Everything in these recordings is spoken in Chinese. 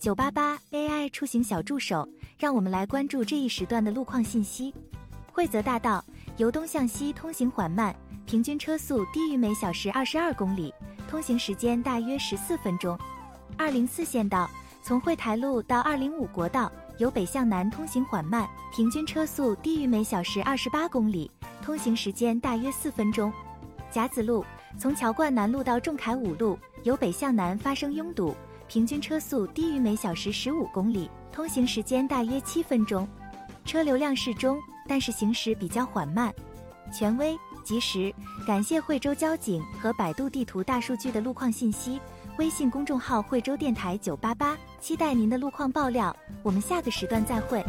988 AI 出行小助手，让我们来关注这一时段的路况信息。惠泽大道由东向西通行缓慢，平均车速低于每小时22公里，通行时间大约14分钟。204县道从惠台路到205国道由北向南通行缓慢，平均车速低于每小时28公里，通行时间大约4分钟。甲子路从桥冠南路到仲恺五路由北向南发生拥堵，平均车速低于每小时15公里，通行时间大约7分钟。车流量适中，但是行驶比较缓慢。权威、及时，感谢惠州交警和百度地图大数据的路况信息。微信公众号惠州电台988，期待您的路况爆料。我们下个时段再会。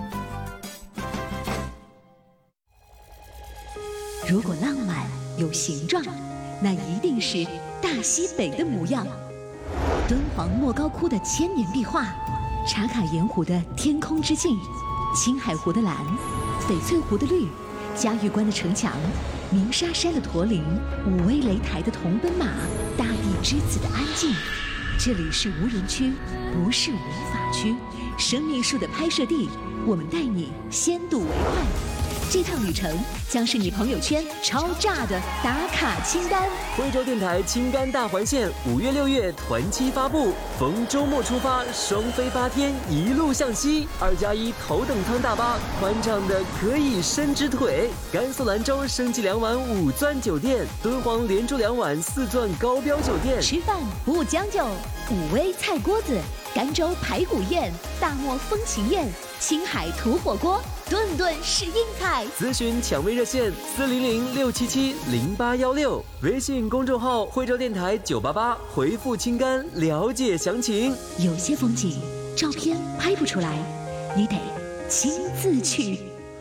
如果浪漫有形状，那一定是大西北的模样。敦煌莫高窟的千年壁画，茶卡盐湖的天空之镜，青海湖的蓝，翡翠湖的绿，嘉峪关的城墙，鸣沙山的驼铃，武威擂台的铜奔马，大地之子的安静。这里是无人区，不是无法区，生命树的拍摄地，我们带你先睹为快。这趟旅程将是你朋友圈超炸的打卡清单。 惠州电台青甘大环线5月6月团期发布，逢周末出发，双飞8天，一路向西。2+1头等舱大巴，宽敞的可以伸直腿。甘肃兰州升级2晚5钻酒店，敦煌连住2晚4钻高标酒店。 吃饭不将就，武威菜锅子，甘州排骨宴，大漠风情宴，青海土火锅，顿顿是硬菜。 咨询抢位热线400-677-0816，微信公众号惠州电台988，回复青甘了解详情。 有些风景照片拍不出来，你得亲自去。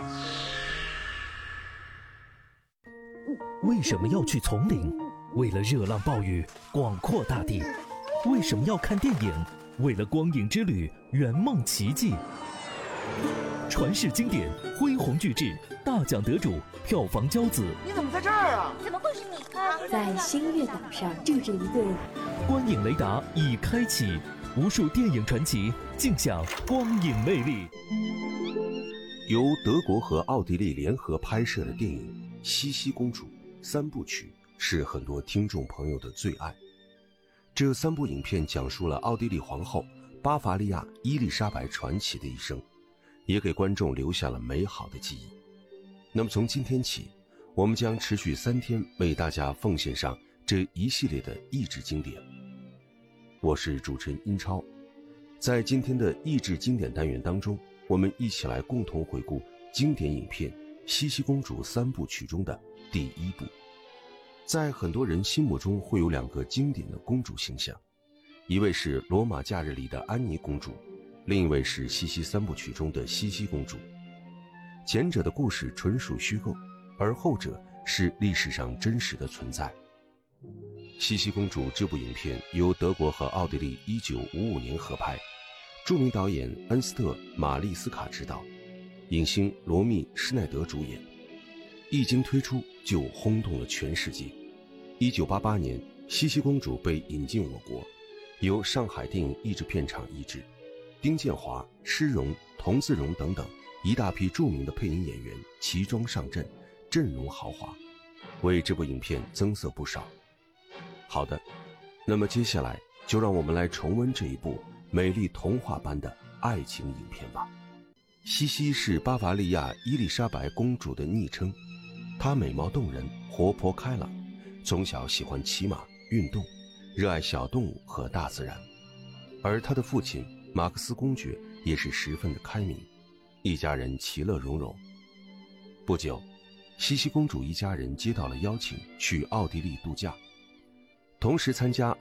为什么要去丛林？为了热浪暴雨，广阔大地。为什么要看电影？为了光影之旅，圆梦奇迹。传世经典，恢弘巨制，大奖得主，票房骄子。 你怎么在这儿啊？ 怎么会是你啊？ 在星月岛上住着一对。 观影雷达已开启，无数电影传奇尽享光影魅力。 由德国和奥地利联合拍摄的电影《茜茜公主》3部曲是很多听众朋友的最爱。这3部影片讲述了奥地利皇后巴伐利亚伊丽莎白传奇的一生，也给观众留下了美好的记忆。那么从今天起，我们将持续3天为大家奉献上这一系列的益智经典。我是主持人英超，在今天的益智经典单元当中，我们一起来共同回顾经典影片《茜茜公主3部曲》中的第1部。在很多人心目中会有2个经典的公主形象，一位是《罗马假日》里的安妮公主，另一位是《茜茜3部曲》中的茜茜公主。前者的故事纯属虚构，而后者是历史上真实的存在。茜茜公主这部影片由德国和奥地利1955年合拍，著名导演恩斯特·马利斯卡执导，影星罗密·施耐德主演。一经推出就轰动了全世界。1988年，茜茜公主被引进我国，由上海电影译制片厂译制，丁建华、施荣、童自荣等等一大批著名的配音演员齐装上阵，阵容豪华，为这部影片增色不少。好的，那么接下来就让我们来重温这一部美丽童话般的爱情影片吧。茜茜是巴伐利亚伊丽莎白公主的昵称，她美貌动人，活泼开朗，从小喜欢骑马、运动，热爱小动物和大自然。而她的父亲马克思公爵也是十分的开明，一家人其乐融融。不久，茜茜公主一家人接到了邀请去奥地利度假，同时参加